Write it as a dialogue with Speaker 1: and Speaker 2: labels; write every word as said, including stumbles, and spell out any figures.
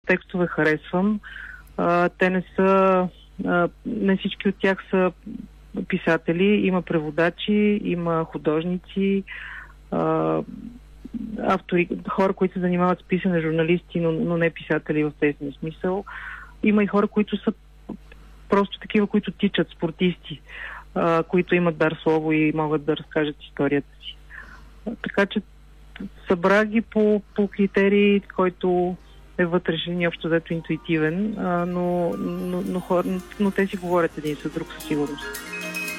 Speaker 1: текстове харесвам. А, те не са... А, не всички от тях са писатели. Има преводачи, има художници, а, автори, хора, които се занимават с писане, журналисти, но, но не писатели в тези смисъл. Има и хора, които са просто такива, които тичат, спортисти, а, които имат дар слово и могат да разкажат историята си. А, така че събрах ги по, по критерии, който е вътрешен и общо взето интуитивен, а, но, но, но, но, но те си говорят един с друг със сигурност.